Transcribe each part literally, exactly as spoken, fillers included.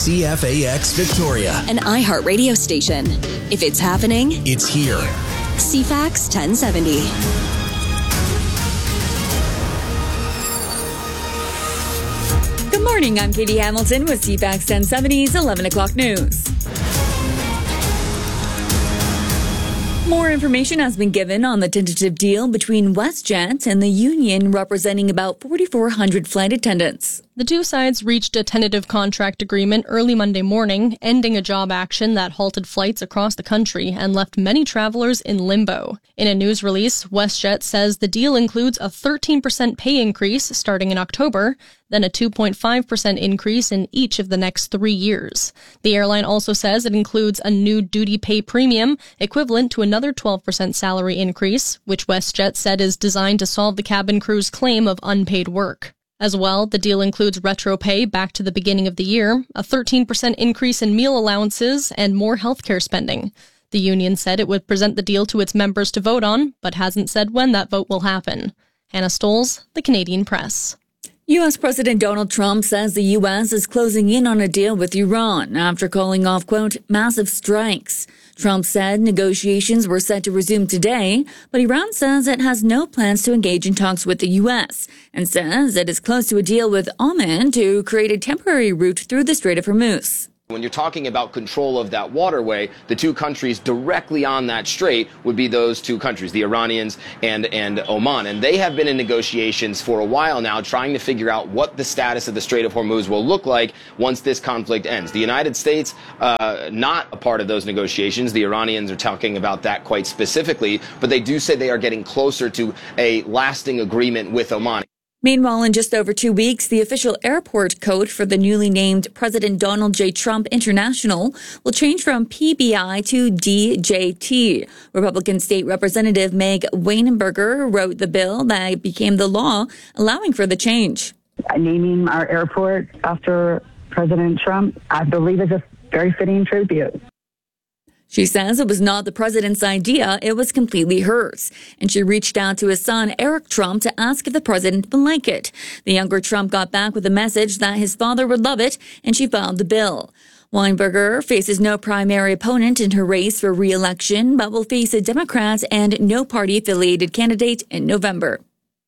C F A X Victoria, an iHeart radio station. If it's happening, it's here. C F A X ten seventy. Good morning, I'm Katie Hamilton with C F A X ten seventy's eleven o'clock news. More information has been given on the tentative deal between WestJet and the union, representing about forty-four hundred flight attendants. The two sides reached a tentative contract agreement early Monday morning, ending a job action that halted flights across the country and left many travelers in limbo. In a news release, WestJet says the deal includes a thirteen percent pay increase starting in October, then a two point five percent increase in each of the next three years. The airline also says it includes a new duty pay premium, equivalent to another twelve percent salary increase, which WestJet said is designed to solve the cabin crew's claim of unpaid work. As well, the deal includes retro pay back to the beginning of the year, a thirteen percent increase in meal allowances, and more healthcare spending. The union said it would present the deal to its members to vote on, but hasn't said when that vote will happen. Hannah Stoles, The Canadian Press. U S. President Donald Trump says the U S is closing in on a deal with Iran after calling off, quote, massive strikes. Trump said negotiations were set to resume today, but Iran says it has no plans to engage in talks with the U S and says it is close to a deal with Oman to create a temporary route through the Strait of Hormuz. When you're talking about control of that waterway, the two countries directly on that strait would be those two countries, the Iranians and, and Oman. And they have been in negotiations for a while now, trying to figure out what the status of the Strait of Hormuz will look like once this conflict ends. The United States, uh, not a part of those negotiations. The Iranians are talking about that quite specifically, but they do say they are getting closer to a lasting agreement with Oman. Meanwhile, in just over two weeks, the official airport code for the newly named President Donald J. Trump International will change from P B I to D J T. Republican State Representative Meg Weinberger wrote the bill that became the law, allowing for the change. Naming our airport after President Trump, I believe, is a very fitting tribute. She says it was not the president's idea, it was completely hers. And she reached out to his son, Eric Trump, to ask if the president would like it. The younger Trump got back with a message that his father would love it, and she filed the bill. Weinberger faces no primary opponent in her race for re-election, but will face a Democrat and no party-affiliated candidate in November.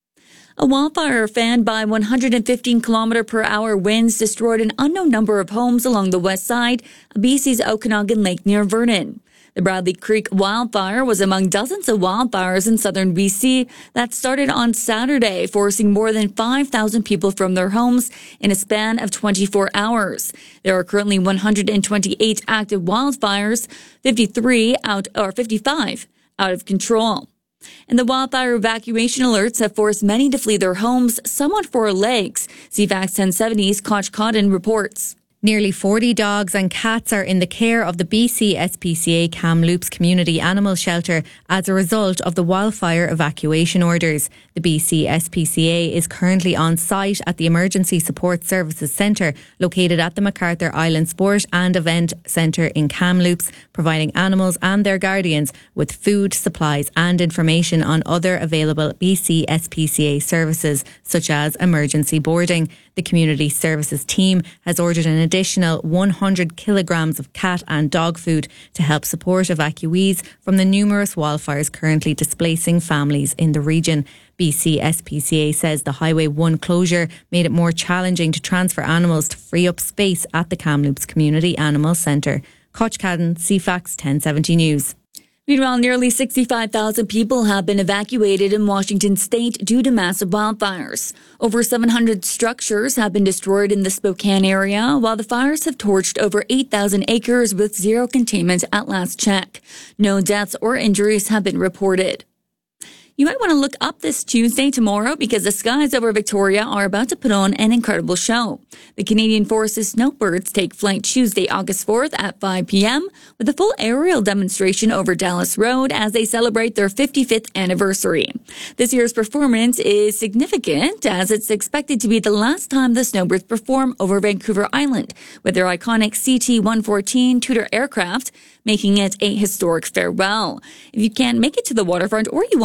A wildfire fanned by one hundred fifteen kilometer per hour winds destroyed an unknown number of homes along the west side of B C's Okanagan Lake near Vernon. The Bradley Creek wildfire was among dozens of wildfires in southern B C that started on Saturday, forcing more than five thousand people from their homes in a span of twenty-four hours. There are currently one hundred twenty-eight active wildfires, fifty-three out or fifty-five out of control. And the wildfire evacuation alerts have forced many to flee their homes, some on four legs. C F A X ten seventy's Koch Cotton reports. Nearly forty dogs and cats are in the care of the B C S P C A Kamloops Community Animal Shelter as a result of the wildfire evacuation orders. The B C S P C A is currently on site at the Emergency Support Services Centre, located at the MacArthur Island Sport and Event Centre in Kamloops, providing animals and their guardians with food, supplies and information on other available B C S P C A services, such as emergency boarding. The Community Services team has ordered an additional one hundred kilograms of cat and dog food to help support evacuees from the numerous wildfires currently displacing families in the region. B C S P C A says the Highway one closure made it more challenging to transfer animals to free up space at the Kamloops Community Animal Centre. Koch Cadden, C F A X ten seventy News. Meanwhile, nearly sixty-five thousand people have been evacuated in Washington state due to massive wildfires. Over seven hundred structures have been destroyed in the Spokane area, while the fires have torched over eight thousand acres with zero containment at last check. No deaths or injuries have been reported. You might want to look up this Tuesday tomorrow because the skies over Victoria are about to put on an incredible show. The Canadian Forces Snowbirds take flight Tuesday, August fourth at five p.m. with a full aerial demonstration over Dallas Road as they celebrate their fifty-fifth anniversary. This year's performance is significant as it's expected to be the last time the Snowbirds perform over Vancouver Island with their iconic C T one fourteen Tudor aircraft, making it a historic farewell. If you can't make it to the waterfront or you want to listen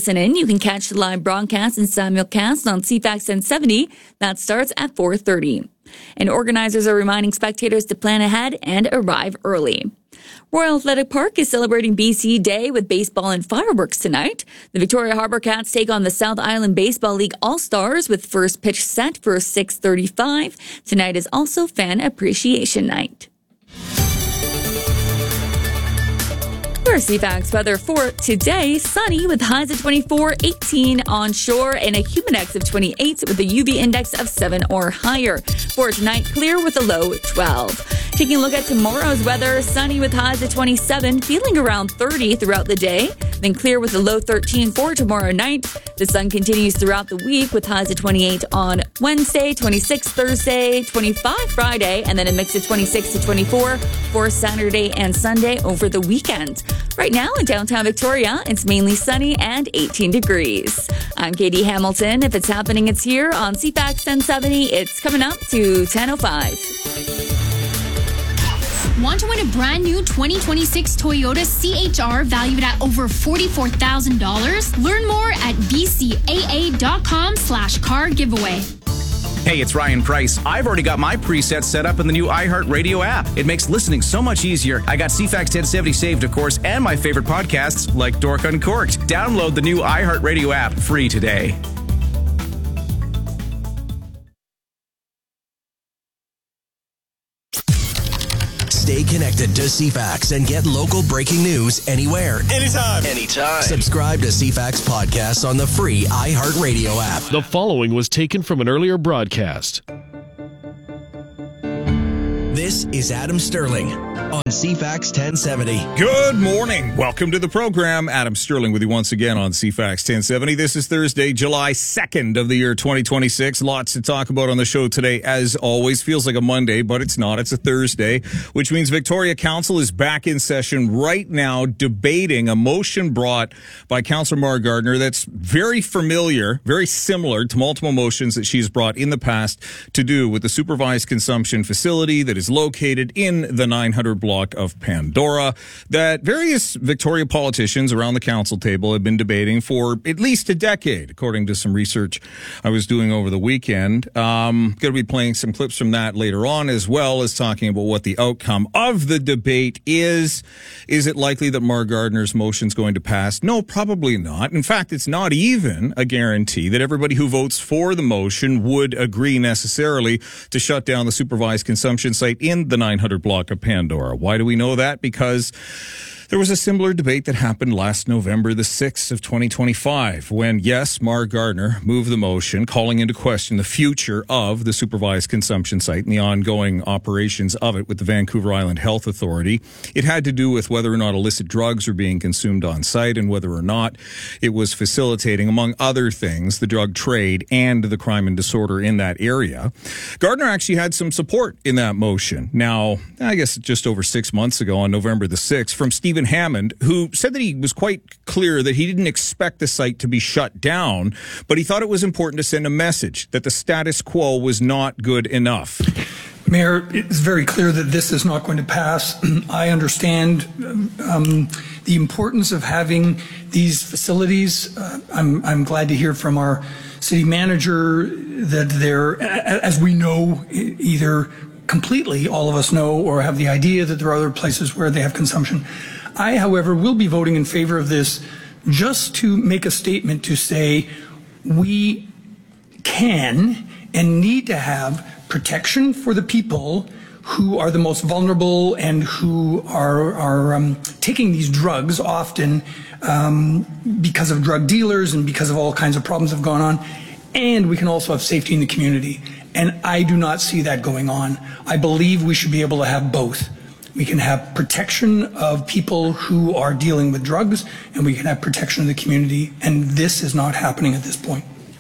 listen in, you can catch the live broadcast and simulcast on C FAX ten seventy. That starts at four thirty. And organizers are reminding spectators to plan ahead and arrive early. Royal Athletic Park is celebrating B C Day with baseball and fireworks tonight. The Victoria Harbour Cats take on the South Island Baseball League All-Stars with first pitch set for six thirty-five. Tonight is also Fan Appreciation Night. For C FAX weather for today, sunny with highs of twenty-four, eighteen onshore, and a humidex of twenty-eight with a U V index of seven or higher. For tonight, clear with a low twelve. Taking a look at tomorrow's weather, sunny with highs of twenty-seven, feeling around thirty throughout the day, then clear with a low thirteen for tomorrow night. The sun continues throughout the week with highs of twenty-eight on Wednesday, twenty-six Thursday, twenty-five Friday, and then a mix of twenty-six to twenty-four for Saturday and Sunday over the weekend. Right now in downtown Victoria, it's mainly sunny and eighteen degrees. I'm Katie Hamilton. If it's happening, it's here on C FAX ten seventy. It's coming up to ten oh five. Want to win a brand new twenty twenty-six Toyota C H R valued at over forty-four thousand dollars? Learn more at b c a a dot com slash car giveaway. Hey, it's Ryan Price. I've already got my presets set up in the new iHeartRadio app. It makes listening so much easier. I got C FAX ten seventy saved, of course, and my favorite podcasts like Dork Uncorked. Download the new iHeartRadio app free today. Stay connected to C FAX and get local breaking news anywhere. Anytime. Anytime. Subscribe to C FAX podcasts on the free iHeartRadio app. The following was taken from an earlier broadcast. This is Adam Sterling on C FAX ten seventy. Good morning. Welcome to the program. Adam Sterling with you once again on C FAX ten seventy. This is Thursday, July second of the year twenty twenty-six. Lots to talk about on the show today, as always. Feels like a Monday, but it's not. It's a Thursday, which means Victoria Council is back in session right now debating a motion brought by Councillor Mara Gardner that's very familiar, very similar to multiple motions that she's brought in the past to do with the supervised consumption facility that is located in the nine hundred block of Pandora that various Victoria politicians around the council table have been debating for at least a decade, according to some research I was doing over the weekend. Um, going to be playing some clips from that later on, as well as talking about what the outcome of the debate is. Is it likely that Mara Gardner's motion is going to pass? No, probably not. In fact, it's not even a guarantee that everybody who votes for the motion would agree necessarily to shut down the supervised consumption site in the nine hundred block of Pandora. Why do we know that? Because there was a similar debate that happened last November the sixth of twenty twenty-five when, yes, Mara Gardner moved the motion calling into question the future of the supervised consumption site and the ongoing operations of it with the Vancouver Island Health Authority. It had to do with whether or not illicit drugs were being consumed on site and whether or not it was facilitating, among other things, the drug trade and the crime and disorder in that area. Gardner actually had some support in that motion. Now, I guess just over six months ago on November the sixth from Stephen Hammond, who said that he was quite clear that he didn't expect the site to be shut down, but he thought it was important to send a message that the status quo was not good enough. Mayor, it's very clear that this is not going to pass. I understand um, the importance of having these facilities. Uh, I'm, I'm glad to hear from our city manager that they're, as we know, either completely, all of us know, or have the idea that there are other places where they have consumption. I, however, will be voting in favor of this just to make a statement to say we can and need to have protection for the people who are the most vulnerable and who are, are um, taking these drugs often um, because of drug dealers and because of all kinds of problems that have gone on. And we can also have safety in the community. And I do not see that going on. I believe we should be able to have both. We can have protection of people who are dealing with drugs, and we can have protection of the community, and this is not happening at this point.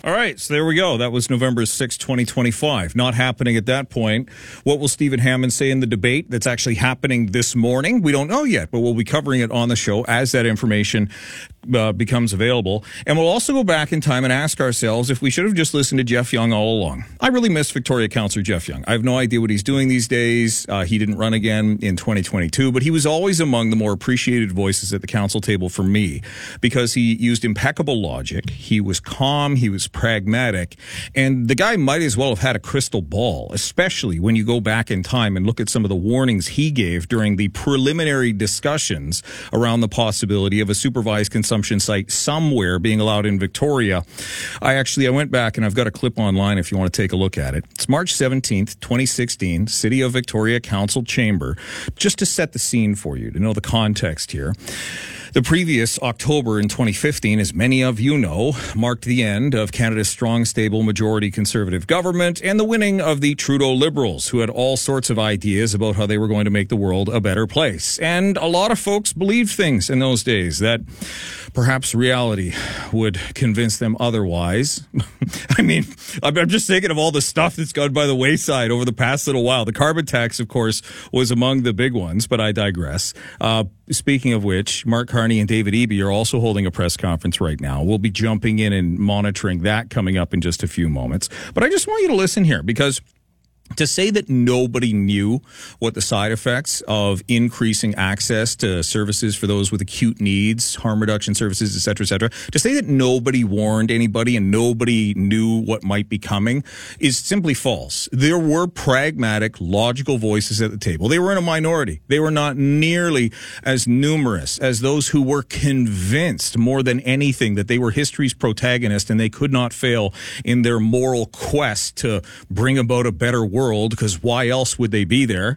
All right, so there we go. That was November sixth, twenty twenty-five. Not happening at that point. What will Stephen Hammond say in the debate that's actually happening this morning? We don't know yet, but we'll be covering it on the show as that information uh, becomes available. And we'll also go back in time and ask ourselves if we should have just listened to Jeff Young all along. I really miss Victoria Councillor Jeff Young. I have no idea what he's doing these days. Uh, he didn't run again in twenty twenty-two, but he was always among the more appreciated voices at the council table for me because he used impeccable logic. He was calm. He was pragmatic. And the guy might as well have had a crystal ball, especially when you go back in time and look at some of the warnings he gave during the preliminary discussions around the possibility of a supervised consumption site somewhere being allowed in Victoria. I actually, I went back and I've got a clip online if you want to take a look at it. It's March seventeenth, twenty sixteen, City of Victoria Council Chamber. Just to set the scene for you, to know the context here. The previous October in twenty fifteen, as many of you know, marked the end of Canada's strong, stable, majority Conservative government and the winning of the Trudeau Liberals, who had all sorts of ideas about how they were going to make the world a better place. And a lot of folks believed things in those days that perhaps reality would convince them otherwise. I mean, I'm just thinking of all the stuff that's gone by the wayside over the past little while. The carbon tax, of course, was among the big ones, but I digress. Uh, speaking of which, Mark Carney and David Eby are also holding a press conference right now. We'll be jumping in and monitoring that coming up in just a few moments. But I just want you to listen here, because to say that nobody knew what the side effects of increasing access to services for those with acute needs, harm reduction services, et cetera, et cetera, to say that nobody warned anybody and nobody knew what might be coming is simply false. There were pragmatic, logical voices at the table. They were in a minority. They were not nearly as numerous as those who were convinced more than anything that they were history's protagonist and they could not fail in their moral quest to bring about a better world. World, because why else would they be there?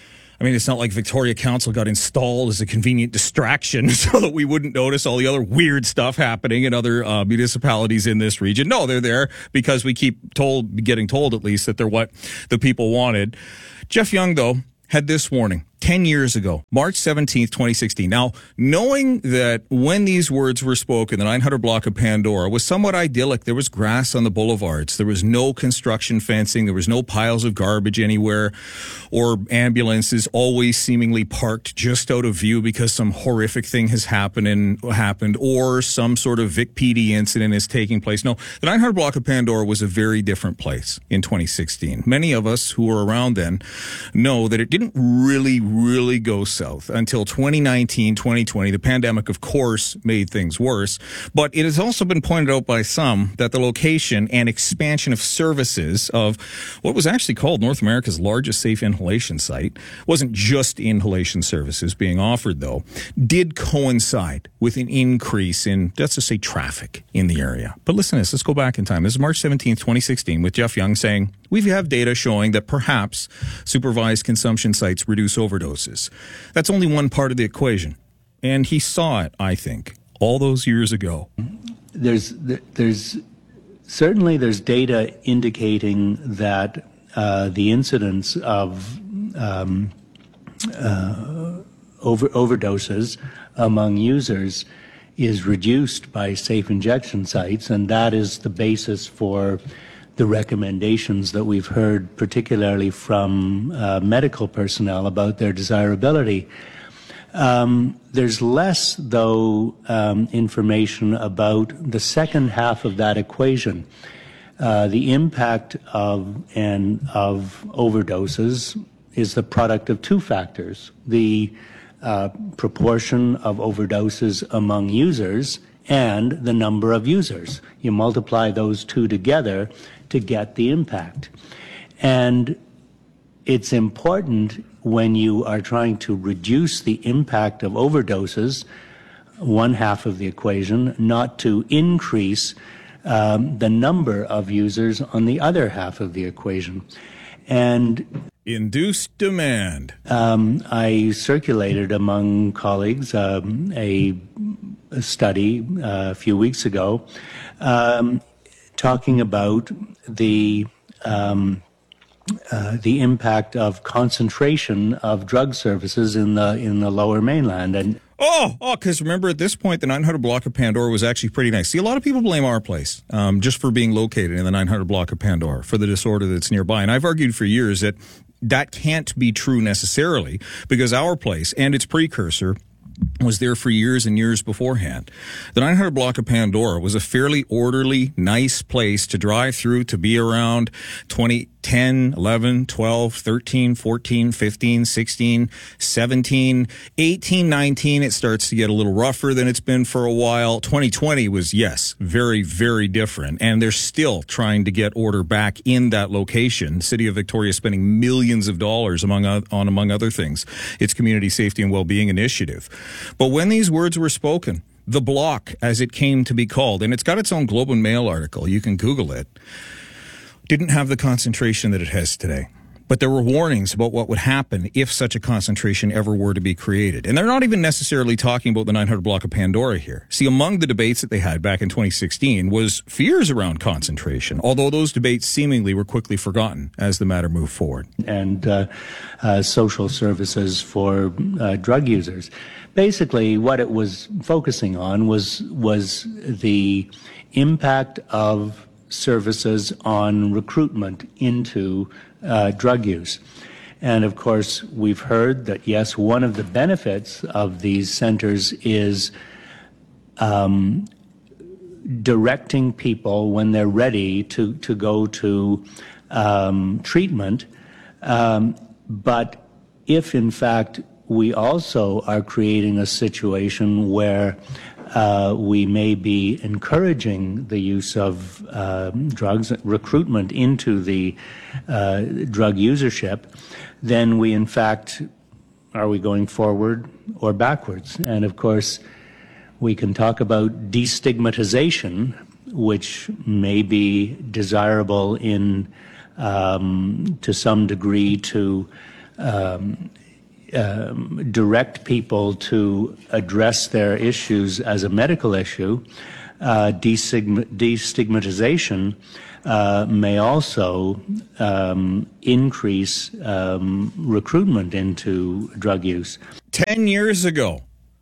I mean, it's not like Victoria Council got installed as a convenient distraction so that we wouldn't notice all the other weird stuff happening in other uh, municipalities in this region. No, they're there because we keep told, getting told at least, that they're what the people wanted. Jeff Young, though, had this warning ten years ago, March seventeenth, twenty sixteen. Now, knowing that when these words were spoken, the nine hundred block of Pandora was somewhat idyllic. There was grass on the boulevards. There was no construction fencing. There was no piles of garbage anywhere or ambulances always seemingly parked just out of view because some horrific thing has happened and happened or some sort of Vic P D incident is taking place. No, the nine hundred block of Pandora was a very different place in twenty sixteen. Many of us who were around then know that it didn't really really go south until twenty nineteen, twenty twenty. The pandemic, of course, made things worse, but it has also been pointed out by some that the location and expansion of services of what was actually called North America's largest safe inhalation site wasn't just inhalation services being offered, though, did coincide with an increase in, let's just say, traffic in the area. But listen to this. Let's go back in time. This is March seventeenth, twenty sixteen, with Jeff Young saying, we have data showing that perhaps supervised consumption sites reduce overdoses. That's only one part of the equation. And he saw it, I think, all those years ago. There's, there's certainly there's data indicating that uh, the incidence of um, uh, over, overdoses among users is reduced by safe injection sites, and that is the basis for the recommendations that we've heard, particularly from uh, medical personnel, about their desirability. Um, there's less, though, um, information about the second half of that equation. Uh, the impact of and of overdoses is the product of two factors: the uh, proportion of overdoses among users and the number of users. You multiply those two together to get the impact. And it's important when you are trying to reduce the impact of overdoses, one half of the equation, not to increase um, the number of users on the other half of the equation. And induced demand. Um, I circulated among colleagues um, a, a study uh, a few weeks ago um, talking about the um, uh, the impact of concentration of drug services in the in the Lower Mainland. And Oh, oh, because remember at this point, the nine hundred block of Pandora was actually pretty nice. See, a lot of people blame our place um, just for being located in the nine hundred block of Pandora for the disorder that's nearby. And I've argued for years that that can't be true necessarily because our place and its precursor was there for years and years beforehand. The nine hundred block of Pandora was a fairly orderly, nice place to drive through, to be around twenty, ten, eleven, twelve, thirteen, fourteen, fifteen, sixteen, seventeen, eighteen, nineteen. It starts to get a little rougher than it's been for a while. twenty twenty was, yes, very, very different. And they're still trying to get order back in that location. City of Victoria spending millions of dollars among on, among other things, its community safety and well-being initiative. But when these words were spoken, the block, as it came to be called, and it's got its own Globe and Mail article, you can Google it, didn't have the concentration that it has today. But there were warnings about what would happen if such a concentration ever were to be created. And they're not even necessarily talking about the nine hundred block of Pandora here. See, among the debates that they had back in twenty sixteen was fears around concentration, although those debates seemingly were quickly forgotten as the matter moved forward. And uh, uh, social services for uh, drug users. Basically, what it was focusing on was was the impact of services on recruitment into uh, drug use. And of course, we've heard that, yes, one of the benefits of these centers is um, directing people when they're ready to, to go to um, treatment. Um, but if, in fact, we also are creating a situation where uh, we may be encouraging the use of uh, drugs, recruitment into the uh, drug usership, then we, in fact, are we going forward or backwards? And of course, we can talk about destigmatization, which may be desirable in, um, to some degree, to um, Um, direct people to address their issues as a medical issue. Uh, destigma- destigmatization uh, may also um, increase um, recruitment into drug use. Ten years ago,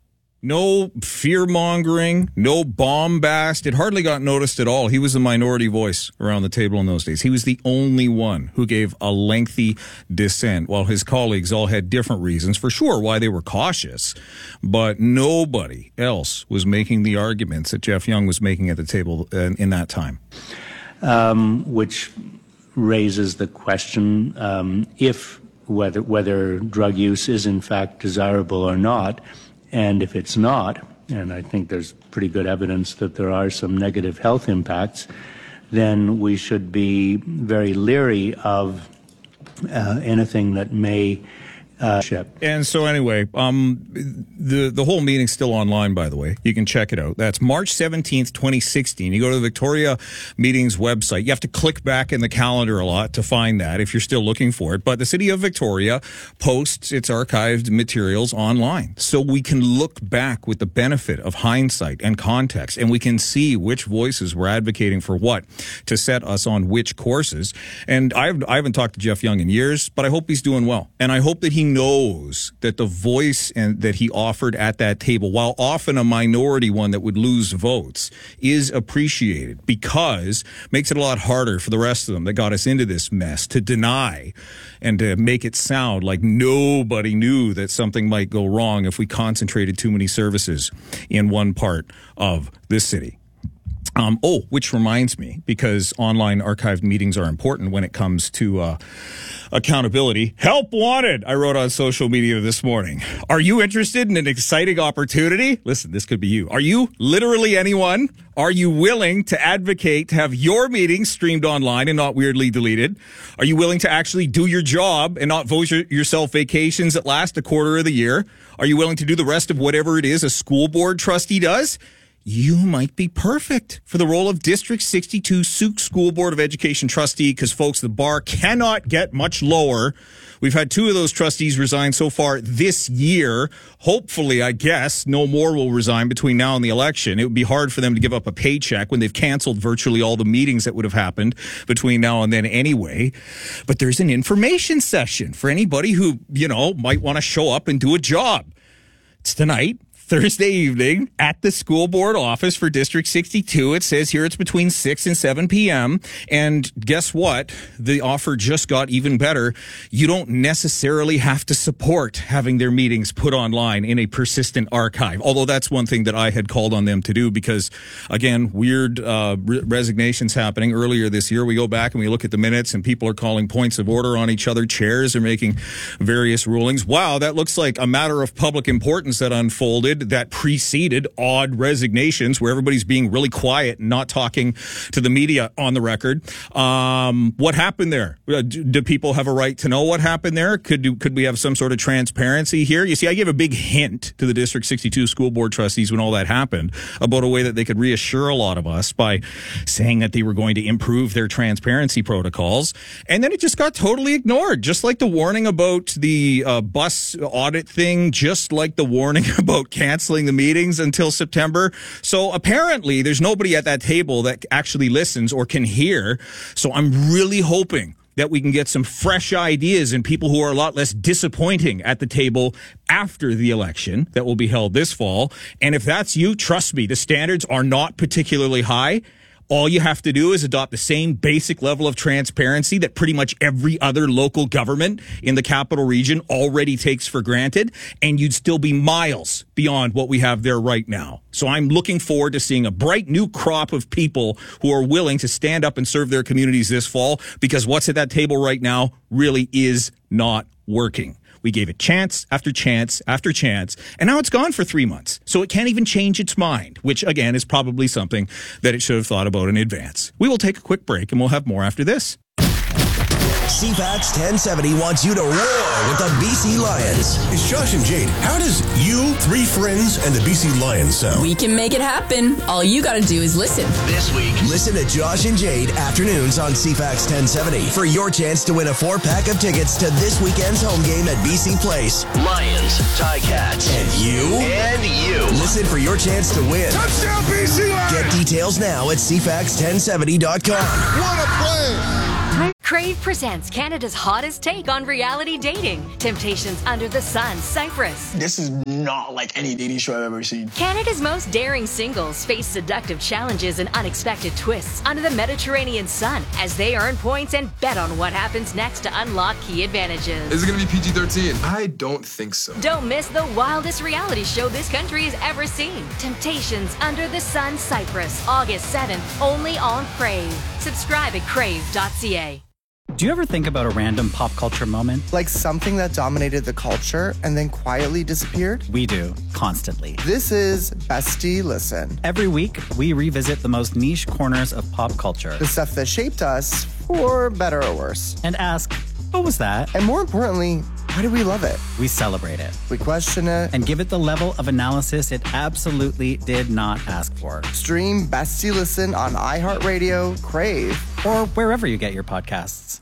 no fear-mongering, no bombast. It hardly got noticed at all. He was the minority voice around the table in those days. He was the only one who gave a lengthy dissent, while his colleagues all had different reasons, for sure, why they were cautious. But nobody else was making the arguments that Jeff Young was making at the table in, in that time. Um, which raises the question um, if whether whether drug use is in fact desirable or not. And if it's not, and I think there's pretty good evidence that there are some negative health impacts, then we should be very leery of uh, anything that may uh, ship. And so anyway, um, the the whole meeting's still online, by the way. You can check it out. That's March seventeenth, twenty sixteen. You go to the Victoria Meetings website. You have to click back in the calendar a lot to find that if you're still looking for it. But the City of Victoria posts its archived materials online. So we can look back with the benefit of hindsight and context, and we can see which voices were advocating for what to set us on which courses. And I've, I haven't talked to Jeff Young in years, but I hope he's doing well. And I hope that he knows that the voice and that he offered at that table, while often a minority one that would lose votes, is appreciated, because it makes it a lot harder for the rest of them that got us into this mess to deny and to make it sound like nobody knew that something might go wrong if we concentrated too many services in one part of this city. Um, oh, which reminds me, because online archived meetings are important when it comes to uh, accountability. Help wanted, I wrote on social media this morning. Are you interested in an exciting opportunity? Listen, this could be you. Are you literally anyone? Are you willing to advocate to have your meetings streamed online and not weirdly deleted? Are you willing to actually do your job and not vote your, yourself vacations that last a quarter of the year? Are you willing to do the rest of whatever it is a school board trustee does? You might be perfect for the role of District sixty-two Sault School Board of Education trustee, because, folks, the bar cannot get much lower. We've had two of those trustees resign so far this year. Hopefully, I guess, no more will resign between now and the election. It would be hard for them to give up a paycheck when they've canceled virtually all the meetings that would have happened between now and then anyway. But there's an information session for anybody who, you know, might want to show up and do a job. It's tonight, Thursday evening at the school board office for District sixty-two. It says here it's between six and seven p.m. And guess what? The offer just got even better. You don't necessarily have to support having their meetings put online in a persistent archive. Although that's one thing that I had called on them to do because, again, weird uh, re- resignations happening earlier this year. We go back and we look at the minutes and people are calling points of order on each other. Chairs are making various rulings. Wow, that looks like a matter of public importance that unfolded that preceded odd resignations where everybody's being really quiet and not talking to the media on the record. Um, what happened there? Do, do people have a right to know what happened there? Could do, could we have some sort of transparency here? You see, I gave a big hint to the District sixty-two school board trustees when all that happened about a way that they could reassure a lot of us by saying that they were going to improve their transparency protocols. And then it just got totally ignored, just like the warning about the uh, bus audit thing, just like the warning about canceling the meetings until September. So apparently there's nobody at that table that actually listens or can hear. So I'm really hoping that we can get some fresh ideas and people who are a lot less disappointing at the table after the election that will be held this fall. And if that's you, trust me, the standards are not particularly high. All you have to do is adopt the same basic level of transparency that pretty much every other local government in the capital region already takes for granted, and you'd still be miles beyond what we have there right now. So I'm looking forward to seeing a bright new crop of people who are willing to stand up and serve their communities this fall, because what's at that table right now really is not working. We gave it chance after chance after chance, and now it's gone for three months. So it can't even change its mind, which, again, is probably something that it should have thought about in advance. We will take a quick break, and we'll have more after this. C FAX ten seventy wants you to roar with the B C Lions. It's Josh and Jade. How does you, three friends, and the B C Lions sound? We can make it happen. All you gotta do is listen. This week, listen to Josh and Jade afternoons on C FAX ten seventy for your chance to win a four-pack of tickets to this weekend's home game at B C Place. Lions, Ticats, and you, and you. Listen for your chance to win. Touchdown, B C Lions! Get details now at C FAX ten seventy dot com. What a play! Crave presents Canada's hottest take on reality dating. Temptations Under the Sun, Cyprus. This is not like any dating show I've ever seen. Canada's most daring singles face seductive challenges and unexpected twists under the Mediterranean sun as they earn points and bet on what happens next to unlock key advantages. Is it going to be P G thirteen? I don't think so. Don't miss the wildest reality show this country has ever seen. Temptations Under the Sun, Cyprus, August seventh, only on Crave. Subscribe at crave dot c a. Do you ever think about a random pop culture moment? Like something that dominated the culture and then quietly disappeared? We do, constantly. This is Bestie Listen. Every week, we revisit the most niche corners of pop culture. The stuff that shaped us, for better or worse. And ask, what was that? And more importantly, why do we love it? We celebrate it. We question it. And give it the level of analysis it absolutely did not ask for. Stream Bestie Listen on iHeartRadio, Crave, or wherever you get your podcasts.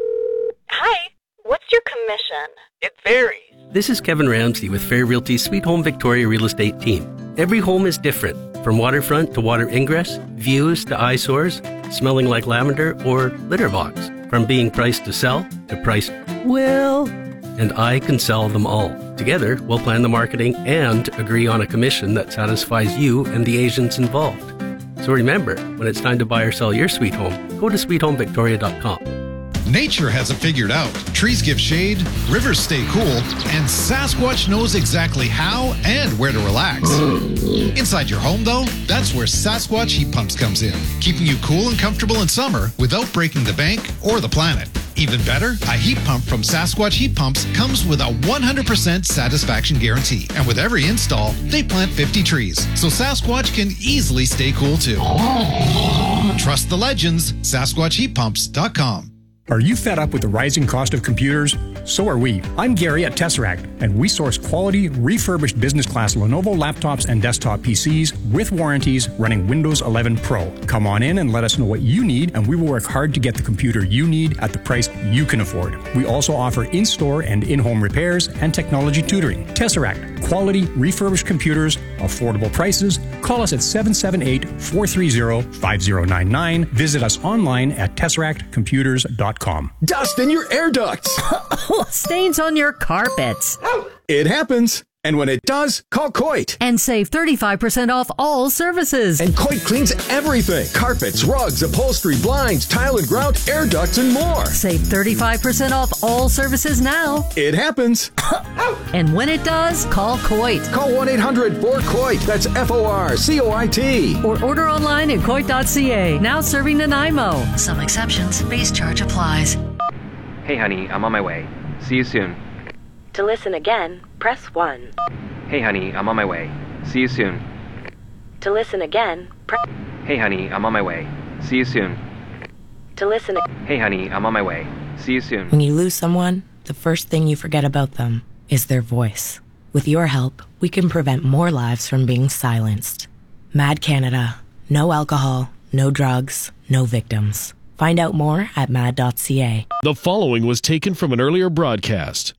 Hi, what's your commission? It varies. This is Kevin Ramsey with Fair Realty's Sweet Home Victoria Real Estate team. Every home is different, from waterfront to water ingress, views to eyesores, smelling like lavender, or litter box. From being priced to sell to priced, well, and I can sell them all. Together, we'll plan the marketing and agree on a commission that satisfies you and the agents involved. So remember, when it's time to buy or sell your sweet home, go to sweet home victoria dot com. Nature has it figured out. Trees give shade, rivers stay cool, and Sasquatch knows exactly how and where to relax. Inside your home, though, that's where Sasquatch Heat Pumps comes in, keeping you cool and comfortable in summer without breaking the bank or the planet. Even better, a heat pump from Sasquatch Heat Pumps comes with a one hundred percent satisfaction guarantee. And with every install, they plant fifty trees, so Sasquatch can easily stay cool too. Trust the legends, Sasquatch Heat Pumps dot com. Are you fed up with the rising cost of computers? So are we. I'm Gary at Tesseract, and we source quality, refurbished business-class Lenovo laptops and desktop P Cs with warranties running Windows eleven Pro. Come on in and let us know what you need, and we will work hard to get the computer you need at the price you can afford. We also offer in-store and in-home repairs and technology tutoring. Tesseract, quality, refurbished computers, affordable prices. Call us at seven seven eight, four three zero, five zero nine nine. Visit us online at tesseract computers dot com. Dust in your air ducts. Stains on your carpets. It happens. And when it does, call Coit. And save thirty-five percent off all services. And Coit cleans everything. Carpets, rugs, upholstery, blinds, tile and grout, air ducts, and more. Save thirty-five percent off all services now. It happens. And when it does, call Coit. Call one eight hundred four COIT. That's F O R C O I T. Or order online at coit dot c a. Now serving Nanaimo. Some exceptions. Base charge applies. Hey, honey, I'm on my way. See you soon. To listen again, press one. Hey, honey, I'm on my way. See you soon. To listen again, press... Hey, honey, I'm on my way. See you soon. To listen... Hey, honey, I'm on my way. See you soon. When you lose someone, the first thing you forget about them is their voice. With your help, we can prevent more lives from being silenced. Mad Canada. No alcohol, no drugs, no victims. Find out more at mad dot c a. The following was taken from an earlier broadcast.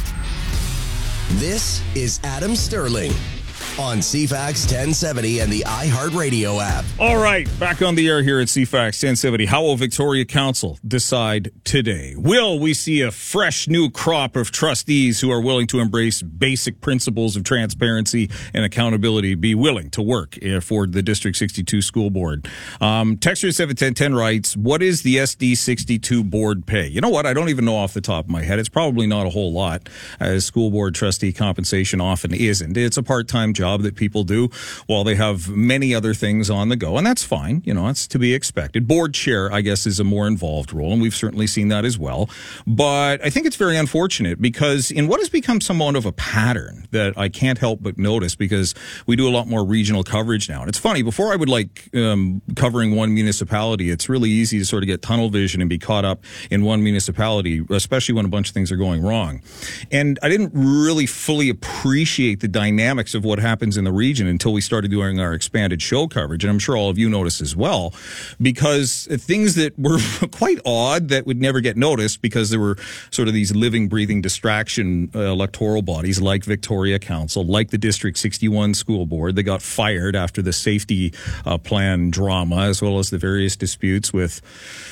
This is Adam Sterling on C FAX ten seventy and the iHeartRadio app. All right, back on the air here at C FAX ten seventy. How will Victoria Council decide today? Will we see a fresh new crop of trustees who are willing to embrace basic principles of transparency and accountability, be willing to work for the District sixty-two School Board? Um, Texture seven ten ten writes, what is the S D sixty-two board pay? You know what? I don't even know off the top of my head. It's probably not a whole lot, as school board trustee compensation often isn't. It's a part-time job that people do while they have many other things on the go, and that's fine. You know, it's to be expected. Board chair, I guess, is a more involved role, and we've certainly seen that as well. But I think it's very unfortunate because in what has become somewhat of a pattern that I can't help but notice, because we do a lot more regional coverage now. And it's funny, before I would like um, covering one municipality, it's really easy to sort of get tunnel vision and be caught up in one municipality, especially when a bunch of things are going wrong. And I didn't really fully appreciate the dynamics of what happened in the region until we started doing our expanded show coverage. And I'm sure all of you noticed as well, because things that were quite odd that would never get noticed because there were sort of these living, breathing distraction uh, electoral bodies like Victoria Council, like the District sixty-one School Board. They got fired after the safety uh, plan drama, as well as the various disputes with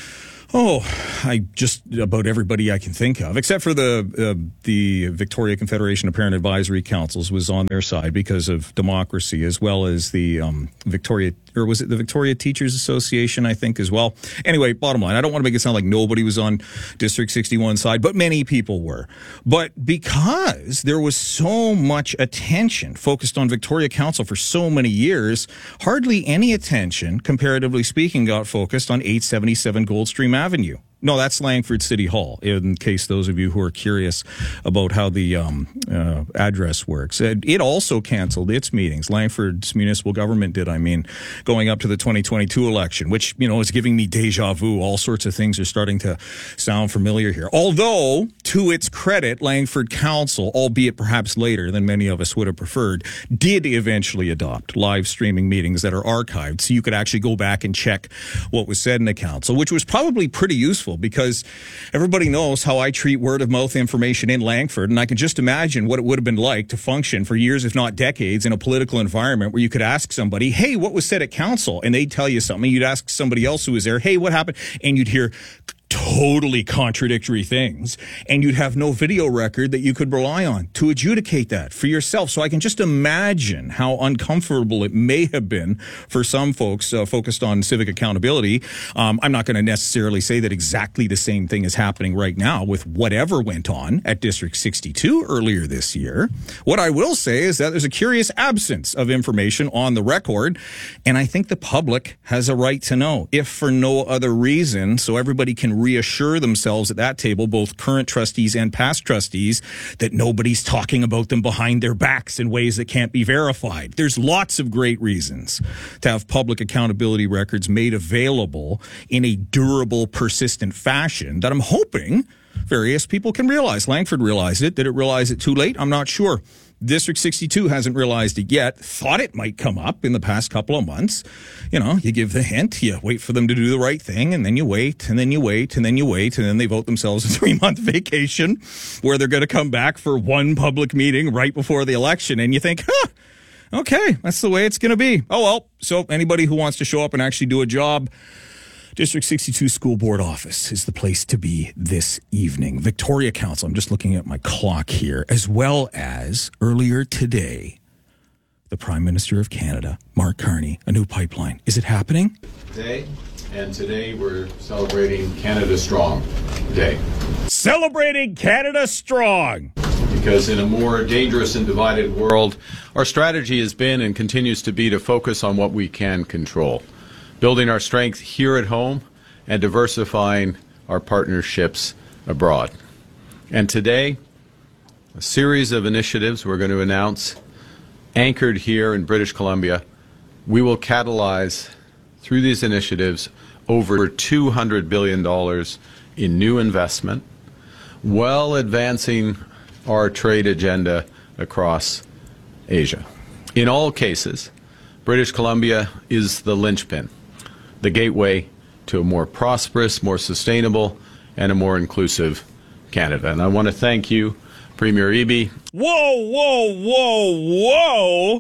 Oh, I just about everybody I can think of, except for the uh, the Victoria Confederation of Parent Advisory Councils was on their side because of democracy, as well as the um, Victoria, or was it the Victoria Teachers Association, I think, as well. Anyway, bottom line, I don't want to make it sound like nobody was on District sixty-one's side, but many people were. But because there was so much attention focused on Victoria Council for so many years, hardly any attention, comparatively speaking, got focused on eight seventy-seven Goldstream Avenue. No, that's Langford City Hall, in case those of you who are curious about how the um, uh, address works. It, it also canceled its meetings. Langford's municipal government did, I mean, going up to the twenty twenty-two election, which, you know, is giving me deja vu. All sorts of things are starting to sound familiar here. Although, to its credit, Langford Council, albeit perhaps later than many of us would have preferred, did eventually adopt live streaming meetings that are archived, so you could actually go back and check what was said in the council, which was probably pretty useful, because everybody knows how I treat word-of-mouth information in Langford, and I can just imagine what it would have been like to function for years, if not decades, in a political environment where you could ask somebody, hey, what was said at council? And they'd tell you something. You'd ask somebody else who was there, hey, what happened? And you'd hear totally contradictory things, and you'd have no video record that you could rely on to adjudicate that for yourself. So I can just imagine how uncomfortable it may have been for some folks uh, focused on civic accountability. Um, I'm not going to necessarily say that exactly the same thing is happening right now with whatever went on at District sixty-two earlier this year. What I will say is that there's a curious absence of information on the record, and I think the public has a right to know, if for no other reason, so everybody can reassure themselves at that table, both current trustees and past trustees, that nobody's talking about them behind their backs in ways that can't be verified. There's lots of great reasons to have public accountability records made available in a durable, persistent fashion that I'm hoping various people can realize. Langford realized it. Did it realize it too late? I'm not sure. District sixty-two hasn't realized it yet. Thought it might come up in the past couple of months. You know, you give the hint, you wait for them to do the right thing, and then you wait, and then you wait, and then you wait, and then they vote themselves a three-month vacation where they're going to come back for one public meeting right before the election, and you think, huh, okay, that's the way it's going to be. Oh, well, so anybody who wants to show up and actually do a job District sixty-two School Board office is the place to be this evening. Victoria Council, I'm just looking at my clock here, as well as earlier today, the Prime Minister of Canada, Mark Carney, a new pipeline. Is it happening? Today, and today we're celebrating Canada Strong Day. Celebrating Canada Strong! Because in a more dangerous and divided world, our strategy has been and continues to be to focus on what we can control, building our strength here at home and diversifying our partnerships abroad. And today, a series of initiatives we're going to announce, anchored here in British Columbia. We will catalyze, through these initiatives, over two hundred billion dollars in new investment, while advancing our trade agenda across Asia. In all cases, British Columbia is the linchpin, the gateway to a more prosperous, more sustainable, and a more inclusive Canada. And I want to thank you, Premier Eby. Whoa, whoa, whoa, whoa!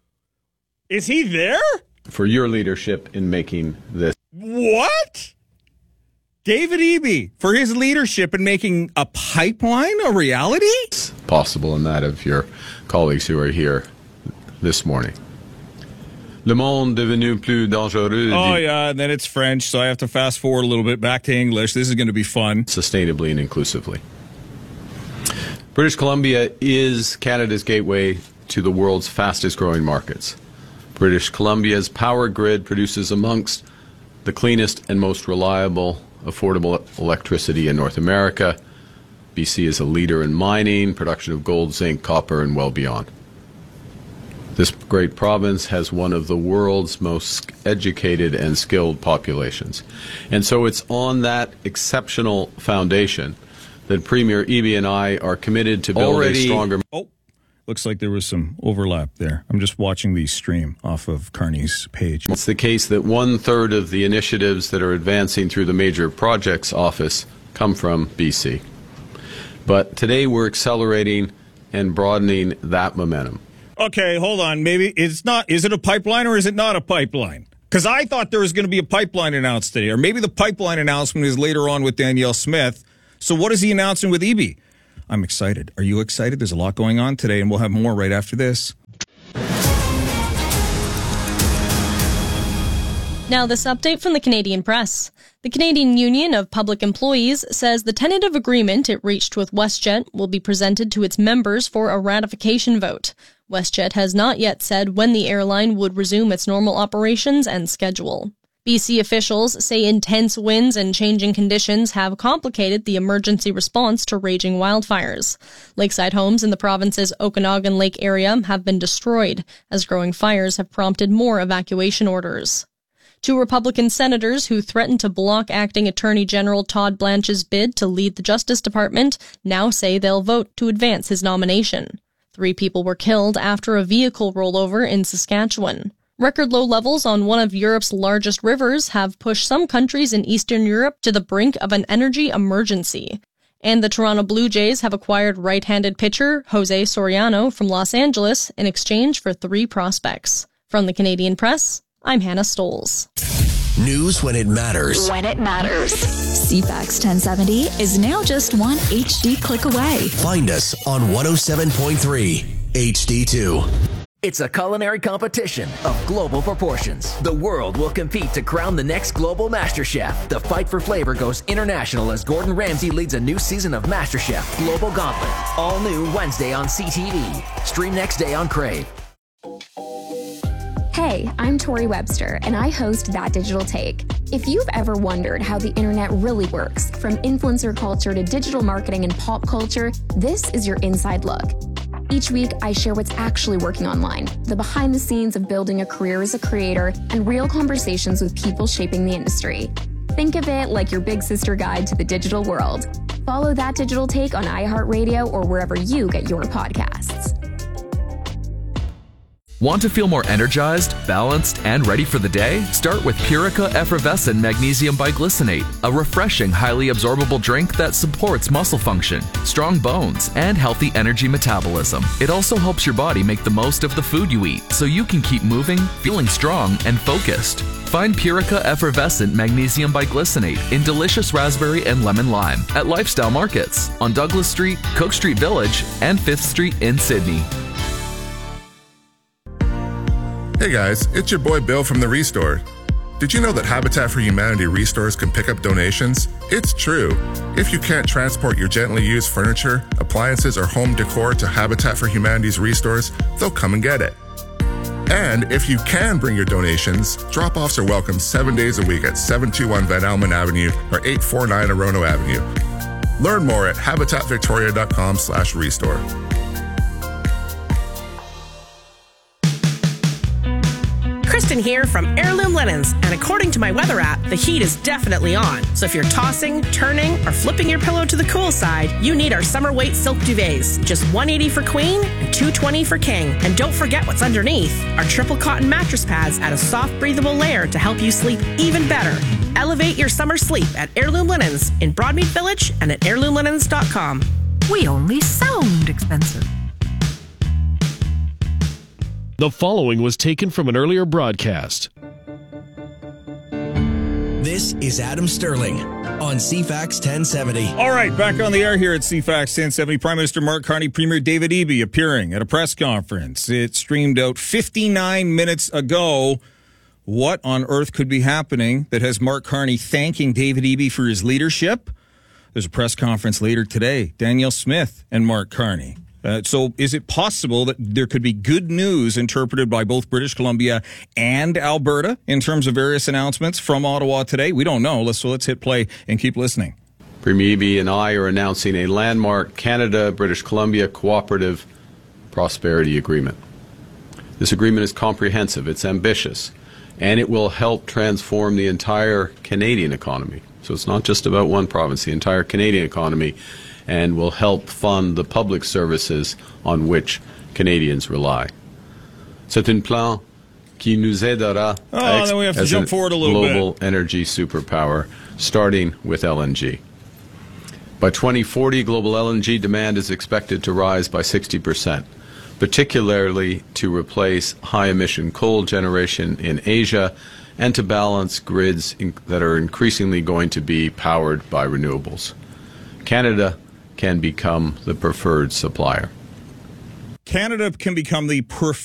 Is he there? For your leadership in making this. What? David Eby, for his leadership in making a pipeline a reality? Possible in that of your colleagues who are here this morning. Le monde devenu plus dangereux. Oh, yeah, and then it's French, so I have to fast forward a little bit back to English. This is going to be fun. Sustainably and inclusively. British Columbia is Canada's gateway to the world's fastest growing markets. British Columbia's power grid produces amongst the cleanest and most reliable, affordable electricity in North America. B C is a leader in mining, production of gold, zinc, copper, and well beyond. This great province has one of the world's most educated and skilled populations. And so it's on that exceptional foundation that Premier Eby and I are committed to build Already, a stronger... Oh, looks like there was some overlap there. I'm just watching the stream off of Carney's page. It's the case that one-third of the initiatives that are advancing through the Major Projects Office come from B C. But today we're accelerating and broadening that momentum. Okay, hold on. Maybe it's not. Is it a pipeline or is it not a pipeline? Because I thought there was going to be a pipeline announced today, or maybe the pipeline announcement is later on with Danielle Smith. So what is he announcing with Eby? I'm excited. Are you excited? There's a lot going on today, and we'll have more right after this. Now, this update from the Canadian Press. The Canadian Union of Public Employees says the tentative agreement it reached with WestJet will be presented to its members for a ratification vote. WestJet has not yet said when the airline would resume its normal operations and schedule. B C officials say intense winds and changing conditions have complicated the emergency response to raging wildfires. Lakeside homes in the province's Okanagan Lake area have been destroyed, as growing fires have prompted more evacuation orders. Two Republican senators who threatened to block acting Attorney General Todd Blanche's bid to lead the Justice Department now say they'll vote to advance his nomination. Three people were killed after a vehicle rollover in Saskatchewan. Record low levels on one of Europe's largest rivers have pushed some countries in Eastern Europe to the brink of an energy emergency. And the Toronto Blue Jays have acquired right-handed pitcher Jose Soriano from Los Angeles in exchange for three prospects. From the Canadian Press, I'm Hannah Stoles. News when it matters. When it matters. C FAX ten seventy is now just one H D click away. Find us on one oh seven point three H D two. It's a culinary competition of global proportions. The world will compete to crown the next global MasterChef. The fight for flavor goes international as Gordon Ramsay leads a new season of MasterChef Global Gauntlet. All new Wednesday on C T V. Stream next day on Crave. Hey, I'm Tori Webster, and I host That Digital Take. If you've ever wondered how the internet really works, from influencer culture to digital marketing and pop culture, this is your inside look. Each week, I share what's actually working online, the behind the scenes of building a career as a creator, and real conversations with people shaping the industry. Think of it like your big sister guide to the digital world. Follow That Digital Take on iHeartRadio or wherever you get your podcasts. Want to feel more energized, balanced, and ready for the day? Start with Purica Effervescent Magnesium Biglycinate, a refreshing, highly absorbable drink that supports muscle function, strong bones, and healthy energy metabolism. It also helps your body make the most of the food you eat, so you can keep moving, feeling strong, and focused. Find Purica Effervescent Magnesium Biglycinate in delicious raspberry and lemon lime at Lifestyle Markets on Douglas Street, Cook Street Village, and fifth Street in Sydney. Hey guys, it's your boy Bill from The Restore. Did you know that Habitat for Humanity restores can pick up donations? It's true. If you can't transport your gently used furniture, appliances, or home decor to Habitat for Humanity's restores, they'll come and get it. And if you can bring your donations, drop-offs are welcome seven days a week at seven two one Van Almen Avenue or eight four nine Orono Avenue. Learn more at habitatvictoria.com slash restore. Kristen here from Heirloom Linens, and according to my weather app, the heat is definitely on. So if you're tossing, turning, or flipping your pillow to the cool side, you need our summer weight silk duvets. Just one hundred eighty dollars for queen and two hundred twenty dollars for king. And don't forget what's underneath. Our triple cotton mattress pads add a soft, breathable layer to help you sleep even better. Elevate your summer sleep at Heirloom Linens in Broadmead Village and at heirloom linens dot com. We only sound expensive. The following was taken from an earlier broadcast. This is Adam Sterling on C FAX ten seventy. All right, back on the air here at C FAX ten seventy. Prime Minister Mark Carney, Premier David Eby appearing at a press conference. It streamed out fifty-nine minutes ago. What on earth could be happening that has Mark Carney thanking David Eby for his leadership? There's a press conference later today. Danielle Smith and Mark Carney. Uh, so is it possible that there could be good news interpreted by both British Columbia and Alberta in terms of various announcements from Ottawa today? We don't know. Let's, so let's hit play and keep listening. Premier Eby and I are announcing a landmark Canada-British Columbia Cooperative Prosperity Agreement. This agreement is comprehensive, it's ambitious, and it will help transform the entire Canadian economy. So it's not just about one province, the entire Canadian economy, and will help fund the public services on which Canadians rely. C'est un plan qui nous aidera oh, ex- then we have to as jump a forward a little global bit. energy superpower, starting with L N G. By twenty forty, global L N G demand is expected to rise by sixty percent, particularly to replace high-emission coal generation in Asia and to balance grids in- that are increasingly going to be powered by renewables. Canada can become the preferred supplier. Canada can become the preferred